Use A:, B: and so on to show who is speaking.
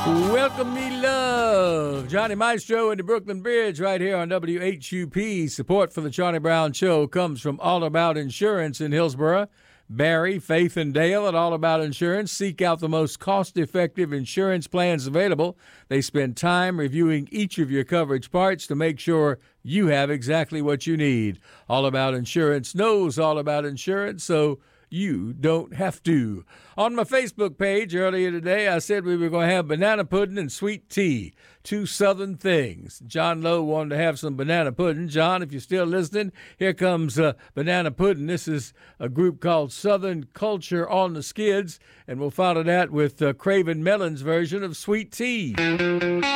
A: Welcome me love. Johnny Maestro and the Brooklyn Bridge right here on WHUP. Support for the Charlie Brown Show comes from All About Insurance in Hillsborough. Barry, Faith, and Dale at All About Insurance seek out the most cost-effective insurance plans available. They spend time reviewing each of your coverage parts to make sure you have exactly what you need. All About Insurance knows all about insurance, so you don't have to. On my Facebook page earlier today, I said we were going to have banana pudding and sweet tea, two Southern things. John Lowe wanted to have some banana pudding. John, if you're still listening, here comes banana pudding. This is a group called Southern Culture on the Skids, and we'll follow that with Craven Melon's version of sweet tea.